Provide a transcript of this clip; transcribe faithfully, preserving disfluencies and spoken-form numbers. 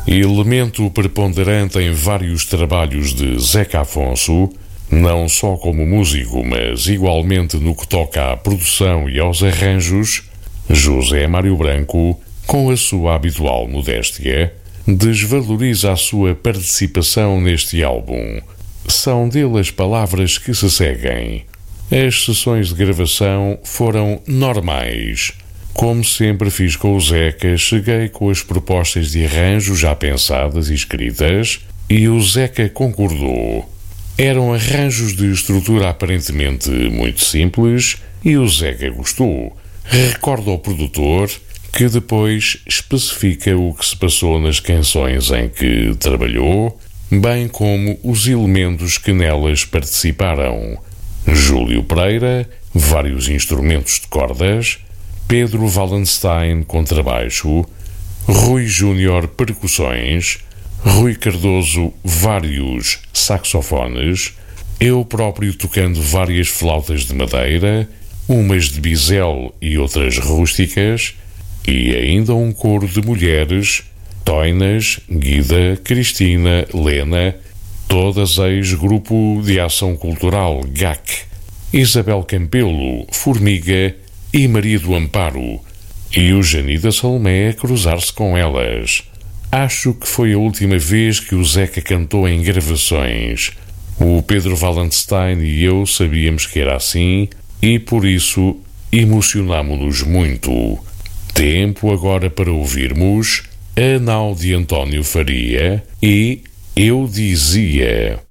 Elemento preponderante em vários trabalhos de Zeca Afonso, não só como músico, mas igualmente no que toca à produção e aos arranjos, José Mário Branco, com a sua habitual modéstia, desvaloriza a sua participação neste álbum. São dele as palavras que se seguem. As sessões de gravação foram normais. Como sempre fiz com o Zeca, cheguei com as propostas de arranjo já pensadas e escritas e o Zeca concordou. Eram arranjos de estrutura aparentemente muito simples e o Zeca gostou. Recorda ao produtor que depois especifica o que se passou nas canções em que trabalhou, bem como os elementos que nelas participaram. Júlio Pereira, vários instrumentos de cordas, Pedro Wallenstein, contrabaixo, Rui Júnior, percussões, Rui Cardoso, vários saxofones, eu próprio tocando várias flautas de madeira, umas de bisel e outras rústicas, e ainda um coro de mulheres, Toinas, Guida, Cristina, Lena, todas ex-Grupo de Ação Cultural, G A C, Isabel Campelo, Formiga e Maria do Amparo, e o Janida Salomé a cruzar-se com elas. Acho que foi a última vez que o Zeca cantou em gravações. O Pedro Wallenstein e eu sabíamos que era assim e, por isso, emocionámo-nos muito. Tempo agora para ouvirmos A Nau de António Faria e Eu Dizia.